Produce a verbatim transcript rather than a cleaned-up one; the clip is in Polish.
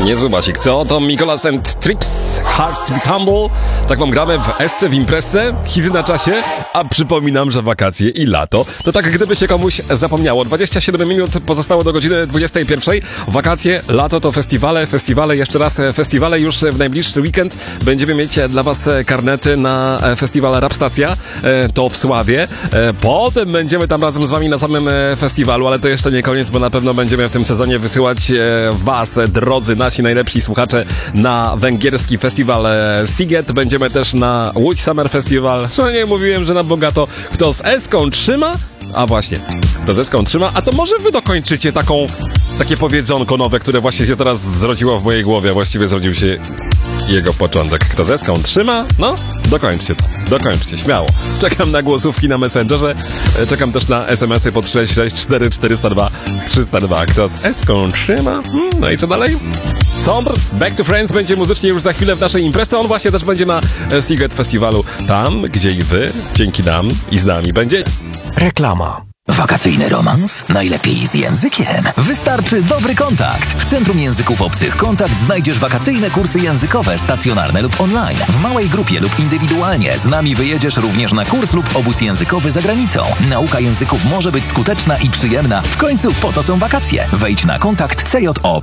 Niezły basik, co? To Mikolas and Trips, Hard to be Humble. Tak wam gramy w esce, w imprezce, hity na czasie, a przypominam, że wakacje i lato. To tak, gdyby się komuś zapomniało. dwadzieścia siedem minut pozostało do godziny dwudziestej pierwszej. Wakacje, lato to festiwale, festiwale, jeszcze raz festiwale. Już w najbliższy weekend będziemy mieć dla was karnety na festiwal Rapstacja, to w Sławie. Potem będziemy tam razem z wami na samym festiwalu, ale to jeszcze nie koniec, bo na pewno będziemy w tym sezonie wysyłać was, drodzy nasi najlepsi słuchacze, na węgierski festiwal Sziget. Będziemy też na Łódź Summer Festival. Co nie mówiłem, że na bogato. Kto z Eską trzyma? A właśnie, kto z Eską trzyma? A to może wy dokończycie taką, takie powiedzonko nowe, które właśnie się teraz zrodziło w mojej głowie. Właściwie zrodził się jego początek. Kto z Eską trzyma? No, dokończcie to. Dokończcie, śmiało. Czekam na głosówki na Messengerze. Czekam też na es em esy pod sześć sześć cztery cztery zero dwa trzy zero dwa. Kto z Eską trzyma? Hmm, no i co dalej? Sombr, Back to Friends będzie muzycznie już za chwilę w naszej imprezie. On właśnie też będzie na Sziget Festiwalu. Tam, gdzie i wy, dzięki nam i z nami będzie. Reklama. Wakacyjny romans? Najlepiej z językiem. Wystarczy dobry kontakt. W Centrum Języków Obcych Kontakt znajdziesz wakacyjne kursy językowe, stacjonarne lub online. W małej grupie lub indywidualnie. Z nami wyjedziesz również na kurs lub obóz językowy za granicą. Nauka języków może być skuteczna i przyjemna. W końcu po to są wakacje. Wejdź na kontakt c j o